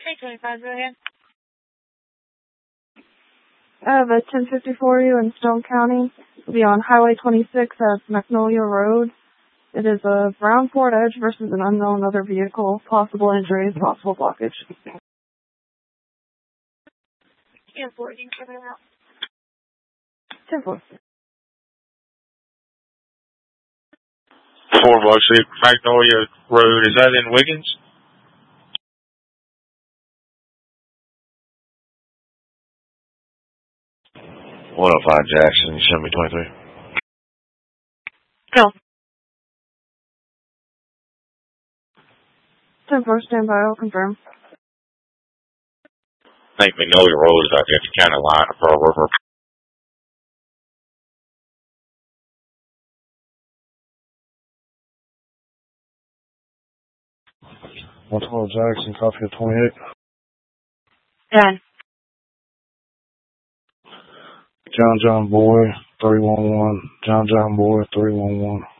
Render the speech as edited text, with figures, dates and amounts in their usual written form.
325, go ahead. I have a 1050 for you in Stone County. It'll be on Highway 26 at Magnolia Road. It is a brown Ford Edge versus an unknown other vehicle. Possible injuries, possible blockage. Yeah, 14, coming out. 10-4. 406 Magnolia Road. Is that in Wiggins? .105 Jackson, show me 23. Go. 10-4, stand by, I'll confirm. I think Magnolia Road is out there at the county line of Pearl River. .112 Jackson, copy of 28. Done. John Boy, 311. John Boy, 311.